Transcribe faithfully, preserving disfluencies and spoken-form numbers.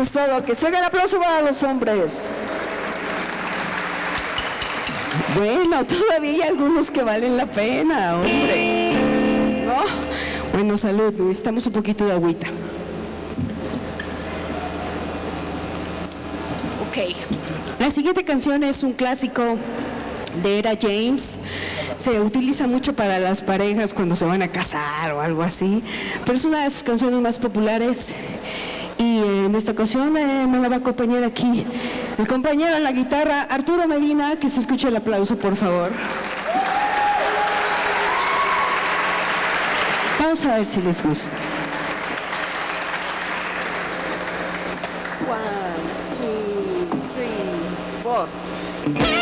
es todo. Que se haga el aplauso para los hombres. Bueno, todavía hay algunos que valen la pena, hombre. ¿No? Bueno, salud. Necesitamos un poquito de agüita. Ok. La siguiente canción es un clásico de Era James. Se utiliza mucho para las parejas cuando se van a casar o algo así, pero es una de sus canciones más populares y en esta ocasión eh, me la va a acompañar aquí el compañero en la guitarra, Arturo Medina, que se escuche el aplauso, por favor. Vamos a ver si les gusta. One, two, three, four.